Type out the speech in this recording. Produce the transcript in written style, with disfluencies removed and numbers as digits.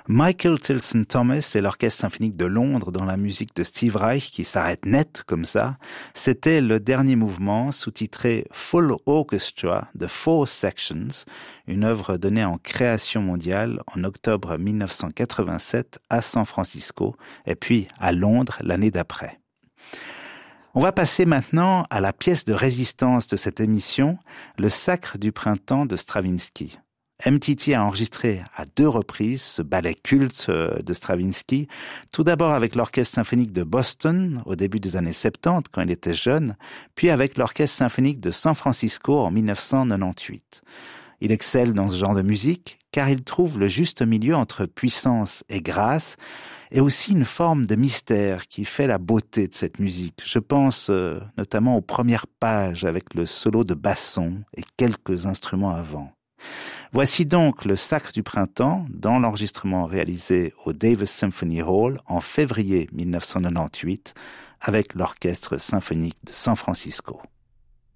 Michael Tilson Thomas et l'Orchestre symphonique de Londres dans la musique de Steve Reich qui s'arrête net comme ça, c'était le dernier mouvement sous-titré Full Orchestra de Four Sections, une œuvre donnée en création mondiale en octobre 1987 à San Francisco et puis à Londres l'année d'après. On va passer maintenant à la pièce de résistance de cette émission, le Sacre du printemps de Stravinsky. MTT a enregistré à 2 reprises ce ballet culte de Stravinsky, tout d'abord avec l'Orchestre symphonique de Boston au début des années 70 quand il était jeune, puis avec l'Orchestre symphonique de San Francisco en 1998. Il excelle dans ce genre de musique car il trouve le juste milieu entre puissance et grâce et aussi une forme de mystère qui fait la beauté de cette musique. Je pense notamment aux premières pages avec le solo de basson et quelques instruments avant. Voici donc le Sacre du printemps dans l'enregistrement réalisé au Davis Symphony Hall en février 1998 avec l'Orchestre symphonique de San Francisco.